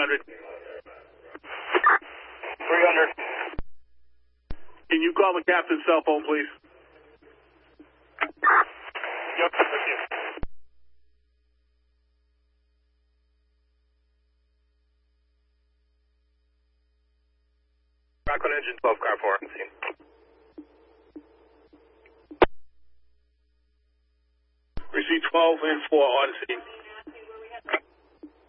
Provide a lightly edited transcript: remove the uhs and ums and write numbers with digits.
300. 300. Can you call the captain's cell phone, please? Yep, thank you. Back on engine 12, car 4. See. Receive 12 and 4 on scene.